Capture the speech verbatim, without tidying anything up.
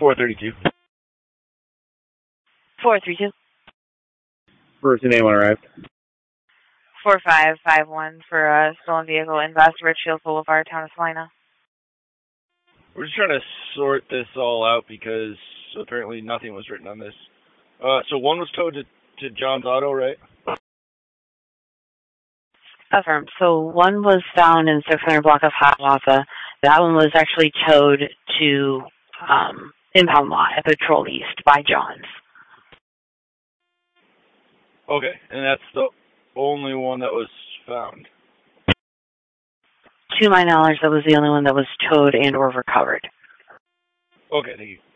four thirty-two. four three two. First name on arrived. four five five one for a stolen vehicle in West Richfield Boulevard, town of Salina. We're just trying to sort this all out because apparently nothing was written on this. Uh, so one was towed to, to John's Auto, right? Affirmed. So one was found in six hundred block of Hiawatha. That one was actually towed to um, Impound Lot at Patrol East by John's. Okay, and that's the only one that was found. To my knowledge, that was the only one that was towed and or recovered. Okay, thank you.